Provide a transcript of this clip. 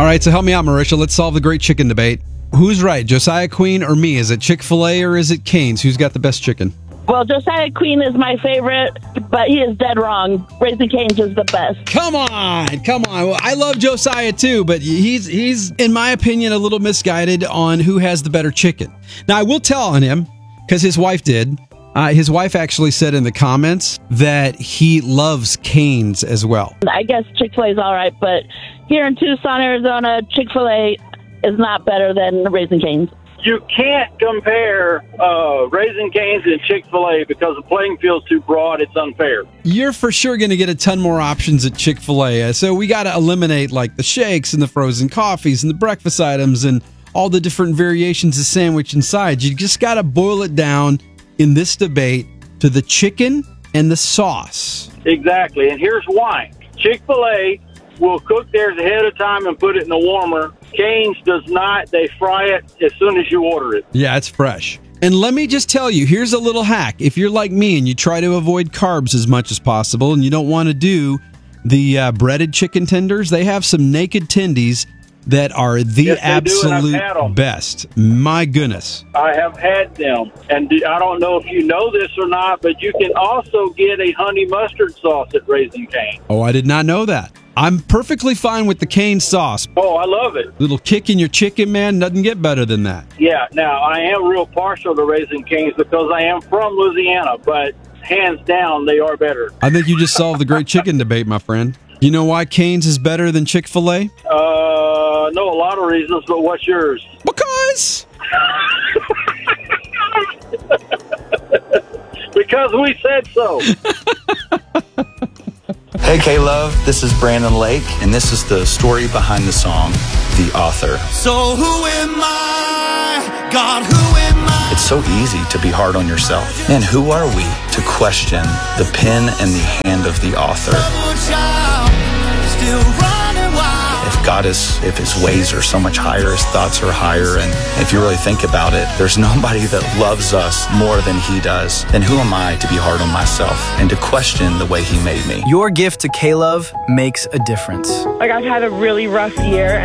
All right, so help me out, Marisha. Let's solve the great chicken debate. Who's right, Josiah Queen or me? Is it Chick-fil-A or is it Cane's? Who's got the best chicken? Well, Josiah Queen is my favorite, but he is dead wrong. Raising Cane's is the best. Come on. Well, I love Josiah too, but he's in my opinion, a little misguided on who has the better chicken. Now, I will tell on him, because his wife did. His wife actually said in the comments that he loves Cane's as well. I guess Chick-fil-A is all right, but here in Tucson, Arizona, Chick-fil-A is not better than Raising Cane's. You can't compare Raising Cane's and Chick-fil-A because the playing field's too broad. It's unfair. You're for sure going to get a ton more options at Chick-fil-A. So we got to eliminate like the shakes and the frozen coffees and the breakfast items and all the different variations of sandwich and sides. You just got to boil it down in this debate to the chicken and the sauce. Exactly, and here's why. Chick-fil-A will cook theirs ahead of time and put it in the warmer. Cane's does not. They fry it as soon as you order it. Yeah, it's fresh. And let me just tell you, here's a little hack. If you're like me and you try to avoid carbs as much as possible and you don't want to do the breaded chicken tenders, they have some naked tendies that are the absolute best. My goodness. I have had them, and I don't know if you know this or not, but you can also get a honey mustard sauce at Raising Cane. Oh, I did not know that. I'm perfectly fine with the cane sauce. Oh, I love it. Little kick in your chicken, man, doesn't get better than that. Yeah, now, I am real partial to Raising Cane's because I am from Louisiana, but hands down, they are better. I think you just solved the great chicken debate, my friend. You know why Cane's is better than Chick-fil-A? I know a lot of reasons, but what's yours? Because? Because we said so. Hey, K-Love, this is Brandon Lake, and this is the story behind the song, The Author. So who am I? God, who am I? It's so easy to be hard on yourself. And who are we to question the pen and the hand of the author? If his ways are so much higher, his thoughts are higher, and if you really think about it, there's nobody that loves us more than he does. Then who am I to be hard on myself and to question the way he made me? Your gift to K-Love makes a difference. Like, I've had a really rough year.